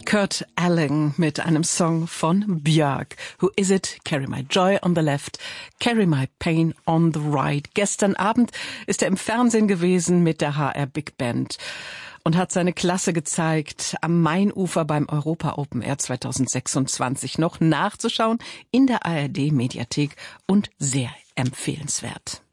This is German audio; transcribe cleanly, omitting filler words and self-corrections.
Kurt Elling mit einem Song von Björk. Who is it? Carry my joy on the left, carry my pain on the right. Gestern Abend ist er im Fernsehen gewesen mit der HR Big Band und hat seine Klasse gezeigt am Mainufer beim Europa Open Air 2026. Noch nachzuschauen in der ARD Mediathek und sehr empfehlenswert.